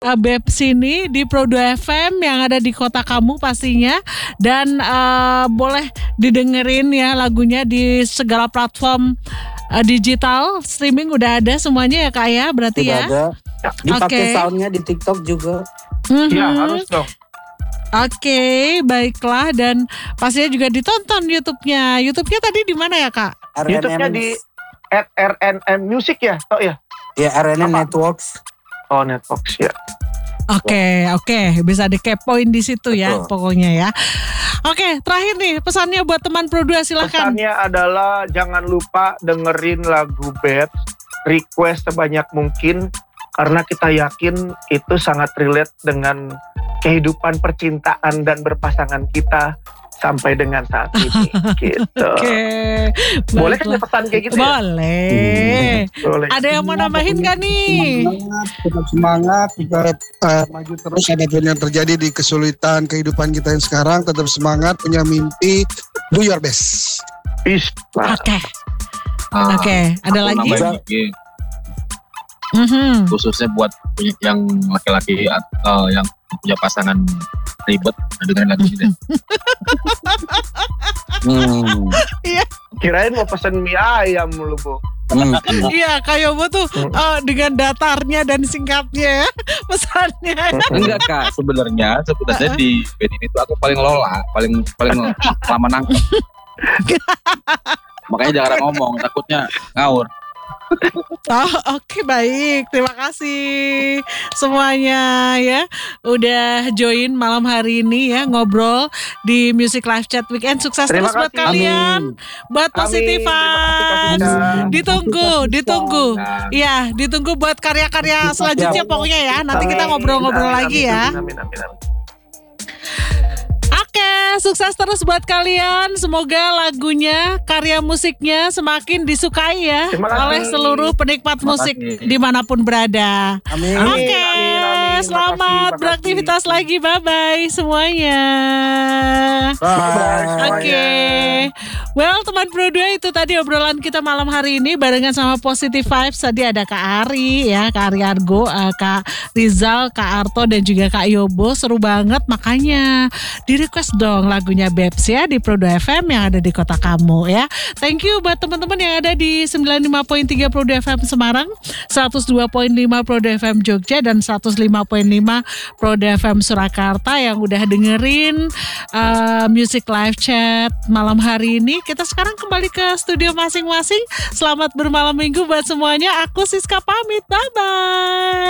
Babes ini di Pro 2 FM yang ada di kota kamu pastinya. Dan boleh didengerin ya lagunya di segala platform digital. Streaming udah ada semuanya ya Kak ya, berarti Sudah ya. ada. Dipakai Oke. soundnya di TikTok juga. Iya harus dong. Oke, baiklah, dan pastinya juga ditonton YouTube-nya. YouTube-nya tadi di mana ya Kak? YouTube-nya di @RNM Music ya, tau ya? Ya, RNN Apa? Networks. Oh, Networks ya. Oke, bisa dikepoin di situ ya, Betul. pokoknya ya. Oke, terakhir nih pesannya buat teman Pro 2 silahkan. Pesannya adalah jangan lupa dengerin lagu Babes, request sebanyak mungkin karena kita yakin itu sangat relate dengan kehidupan percintaan dan berpasangan kita sampai dengan saat ini gitu. Oke, Boleh kan baiklah. pesan kayak gitu ya? Boleh. Boleh. Ada yang mau nambahin gak nih? Tetap semangat, kita maju terus apapun yang terjadi di kesulitan kehidupan kita yang sekarang, tetap semangat, punya mimpi, do your best. Peace. Nah, Oke, ada Aku lagi? nambahin lagi, khususnya buat yang laki-laki yang punya pasangan ribet, dengerin lagu ini deh. kirain mau pesen mie ayam lu, Bu. Iya, Kak Yobo tuh dengan datarnya dan singkatnya ya pesannya. Enggak Kak, sebenarnya di band ini tuh aku paling lola, paling lama nangkep. Makanya jarang ngomong, takutnya ngawur. Oke, baik, terima kasih semuanya ya udah join malam hari ini ya ngobrol di Music Live Chat Weekend. Sukses Terima terus buat kasih. kalian, buat Amin. Positive Terima kasih, Kak Vibes. Sita. Ditunggu. Iya, ditunggu buat karya-karya selanjutnya pokoknya ya. Nanti kita Amin. ngobrol-ngobrol Amin, lagi amin, ya. amin, amin, amin. Oke, sukses terus buat kalian. Semoga lagunya, karya musiknya semakin disukai ya Terima kasih. oleh seluruh penikmat Terima musik kasih. dimanapun berada. Amin. Oke, amin. selamat Makasih. beraktivitas lagi. Bye-bye semuanya. Bye. Oke, well teman Pro 2 itu tadi obrolan kita malam hari ini barengan sama Positive Vibes. Tadi ada Kak Ari ya, Kak Ari Argo, Kak Rizal, Kak Arto dan juga Kak Yobo. Seru banget, makanya di request dong lagunya Babes ya di Pro 2 FM yang ada di kota kamu ya. Thank you buat teman-teman yang ada di 95.3 Pro 2 FM Semarang, 102.5 Pro 2 FM Jogja dan 105.5 Pro 2 FM Surakarta yang udah dengerin Music Live Chat malam hari ini. Kita sekarang kembali ke studio masing-masing. Selamat bermalam minggu buat semuanya. Aku Siska pamit. Bye-bye.